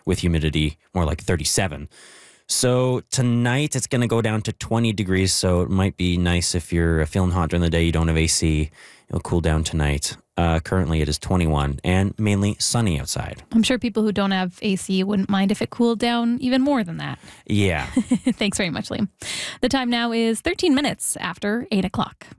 with humidity more like 37. So tonight it's going to go down to 20 degrees. So it might be nice if you're feeling hot during the day, you don't have AC. It'll cool down tonight. Currently it is 21 and mainly sunny outside. I'm sure people who don't have AC wouldn't mind if it cooled down even more than that. Yeah. Thanks very much, Liam. The time now is 13 minutes after 8 o'clock.